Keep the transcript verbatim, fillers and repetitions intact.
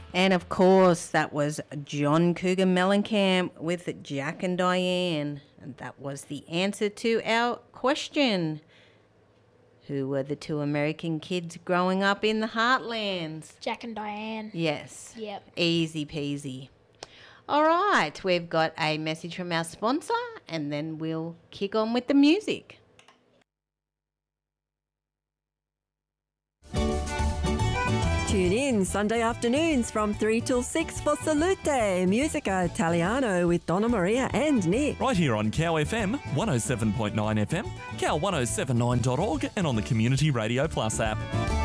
And of course, that was John Cougar Mellencamp with Jack and Diane. And that was the answer to our question. Who were the two American kids growing up in the heartlands? Jack and Diane. Yes. Yep. Easy peasy. All right, we've got a message from our sponsor and then we'll kick on with the music. Tune in Sunday afternoons from three till six for Salute Musica Italiano with Donna Maria and Nick. Right here on Cow F M, one oh seven point nine F M, cow one oh seven nine dot org and on the Community Radio Plus app.